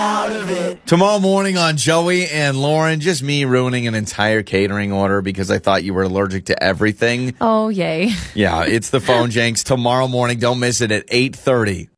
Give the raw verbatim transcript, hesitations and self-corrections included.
out of it. Tomorrow morning on Joey and Lauren, just me ruining an entire catering order because I thought you were allergic to everything. Oh, yay. Yeah, it's the Phone Janks tomorrow morning. Don't miss it at eight thirty.